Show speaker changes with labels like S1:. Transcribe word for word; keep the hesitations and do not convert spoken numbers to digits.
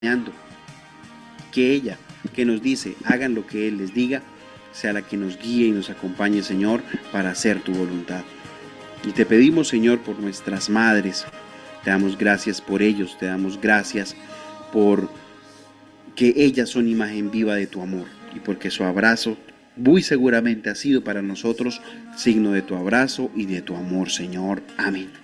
S1: Que ella, que nos dice, hagan lo que Él les diga, sea la que nos guíe y nos acompañe, Señor, para hacer tu voluntad. Y te pedimos, Señor, por nuestras madres. Te damos gracias por ellos, te damos gracias por que ellas son imagen viva de tu amor y porque su abrazo muy seguramente ha sido para nosotros signo de tu abrazo y de tu amor, Señor. Amén.